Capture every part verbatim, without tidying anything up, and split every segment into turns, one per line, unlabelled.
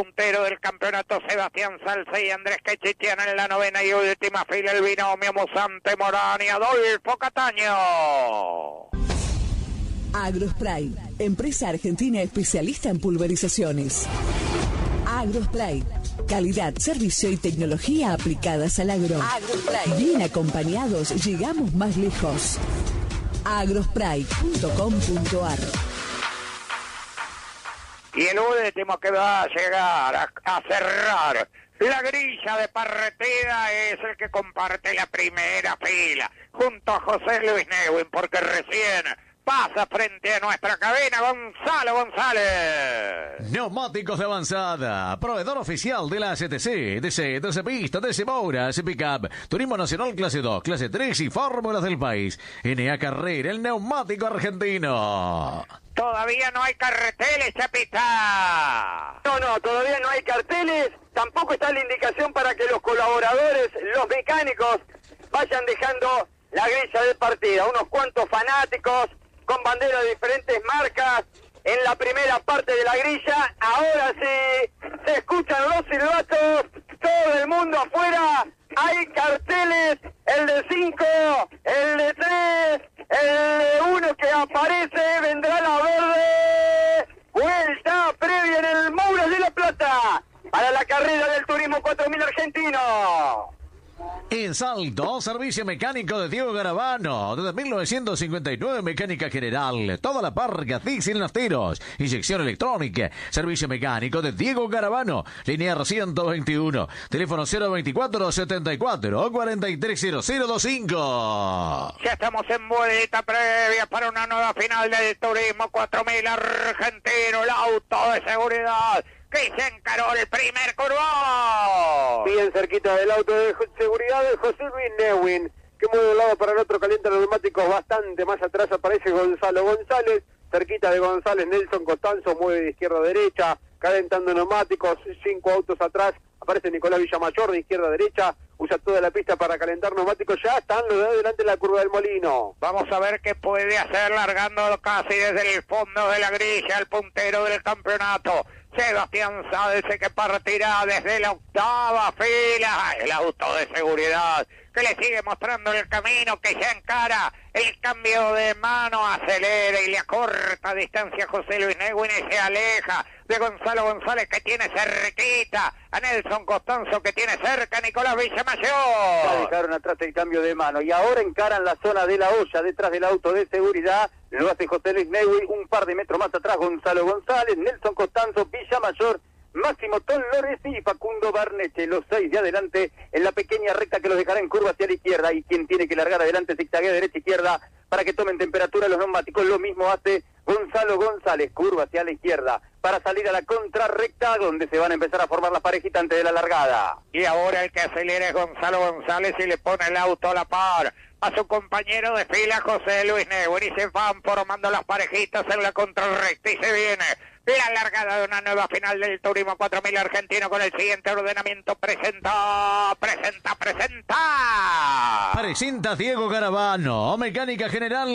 puntero del campeonato Sebastián Salce y Andrés Quechichian en la novena y última fila el binomio Musante Morán y Adolfo Cataño.
Agrospray, empresa argentina especialista en pulverizaciones. Agrospray, calidad, servicio y tecnología aplicadas al agro. Agrospray. Bien acompañados, llegamos más lejos. agrospray punto com punto ar.
Y el último que va a llegar a, a cerrar la grilla de partida es el que comparte la primera fila junto a José Luis Neuwin, porque recién pasa frente a nuestra cabina Gonzalo González.
Neumáticos de avanzada, proveedor oficial de la A C T C, D C, D C Pista, D C Moura, C Pickup, Turismo Nacional Clase dos, Clase tres y Fórmulas del país. N A Carrera, el neumático argentino.
Todavía no hay carteles, Chapita.
No, no, todavía no hay carteles. Tampoco está la indicación para que los colaboradores, los mecánicos, vayan dejando la grilla de partida. Unos cuantos fanáticos con banderas de diferentes marcas en la primera parte de la grilla. Ahora sí, se escuchan los silbatos, todo el mundo afuera. Hay carteles, el de cinco, el de tres, el de uno que aparece, vendrá la verde. Vuelta previa en el Moura de la Plata para la carrera del Turismo cuatro mil argentino.
En Salto, servicio mecánico de Diego Garabano. Desde mil novecientos cincuenta y nueve, mecánica general. Toda la parca, Dixie nafteros. Inyección electrónica. Servicio mecánico de Diego Garabano. Linear ciento veintiuno. Teléfono cero veinticuatro, setenta y cuatro, cuarenta y tres cero cero veinticinco.
Ya estamos en vuelta previa para una nueva final del Turismo cuatro mil argentino. El auto de seguridad que se encaró el primer curvón.
Bien cerquita del auto de seguridad de José Luis Neuwin, que mueve de un lado para el otro, calienta los neumáticos bastante. Más atrás aparece Gonzalo González, cerquita de González Nelson Costanzo, mueve de izquierda a derecha, calentando neumáticos. Cinco autos atrás aparece Nicolás Villamayor de izquierda a derecha, usa toda la pista para calentar neumáticos. Ya están los de adelante en la curva del Molino.
Vamos a ver qué puede hacer, largando casi desde el fondo de la grilla el puntero del campeonato, Sebastián Salce, que partirá desde la octava fila. El auto de seguridad que le sigue mostrando el camino, que ya encara el cambio de mano, acelera y le acorta distancia a José Luis Neuwin y se aleja de Gonzalo González, que tiene cerquita a Nelson Costanzo, que tiene cerca a Nicolás Villamayor.
Ya dejaron atrás el cambio de mano y ahora encaran la zona de la olla detrás del auto de seguridad. Lo hace José Luis Neuwin, un par de metros más atrás Gonzalo González, Nelson Costanzo, Villamayor, Máximo Ton Loresi y Facundo Barneche, los seis de adelante en la pequeña recta que los dejará en curva hacia la izquierda, y quien tiene que largar adelante zigzaguea derecha-izquierda para que tomen temperatura los neumáticos. Lo mismo hace Gonzalo González, curva hacia la izquierda para salir a la contrarrecta, donde se van a empezar a formar las parejitas antes de la largada.
Y ahora el que acelera es Gonzalo González y le pone el auto a la par a su compañero de fila José Luis Neuwin, y se van formando las parejitas en la contrarrecta y se viene la largada de una nueva final del Turismo cuatro mil argentino con el siguiente ordenamiento. Presenta, presenta, presenta.
Presenta Diego Garabano, mecánica general.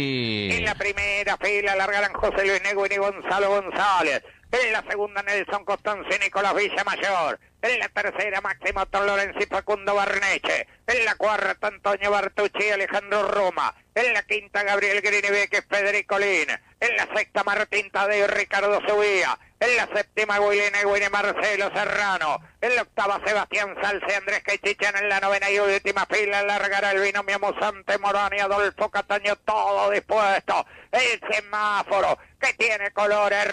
En la primera fila largarán José Luis Neuwin y Gonzalo González. En la segunda Nelson Costanzo y Nicolás Villamayor. En la tercera Máximo Ton Lorenzi y Facundo Barneche. En la cuarta Antonio Bartucci y Alejandro Roma. En la quinta Gabriel Grinibeque y Federico Lin. En la sexta Martín Tadeo y Ricardo Subía. En la séptima Willy Neuwin y Marcelo Serrano. En la octava Sebastián Salce, Andrés Quechichian. En la novena y última fila largará el binomio Musante Morán y Adolfo Cataño, todo dispuesto. El semáforo que tiene colores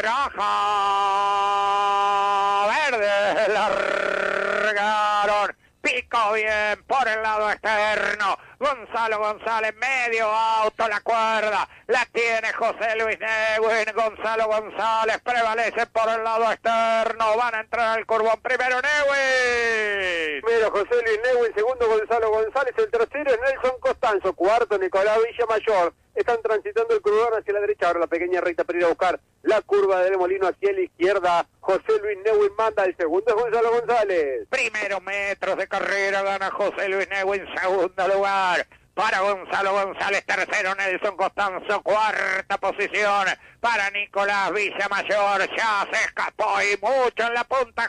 rojo, verde, largaron. Picó bien por el lado externo Gonzalo González, medio auto, la cuerda la tiene José Luis Neuwin. Gonzalo González prevalece por el lado externo, van a entrar al curvón. Primero Neuwin,
primero José Luis Neuwin, segundo Gonzalo González, el tercero es Nelson Costanzo, cuarto Nicolás Villamayor. Están transitando el curvón hacia la derecha, ahora la pequeña recta para ir a buscar la curva del Molino hacia la izquierda. José Luis Neuwin manda, el segundo es Gonzalo González.
Primeros metros de carrera gana José Luis Neuwin, segundo lugar para Gonzalo González, tercero Nelson Costanzo, cuarta posición para Nicolás Villamayor. Ya se escapó y mucho en la punta